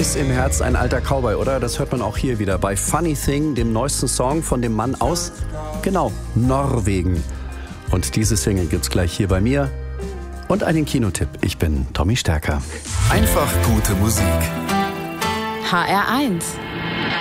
ist im Herz ein alter Cowboy, oder? Das hört man auch hier wieder bei Funny Thing, dem neuesten Song von dem Mann aus, genau, Norwegen. Und diese Single gibt's gleich hier bei mir. Und einen Kinotipp. Ich bin Tommy Stärker. Einfach gute Musik. HR1